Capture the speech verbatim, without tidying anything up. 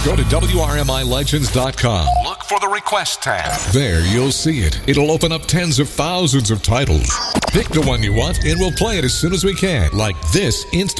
Go to W R M I Legends dot com. Look for the Request tab. There, you'll see it. It'll open up tens of thousands of titles. Pick the one you want, and we'll play it as soon as we can, like this instant.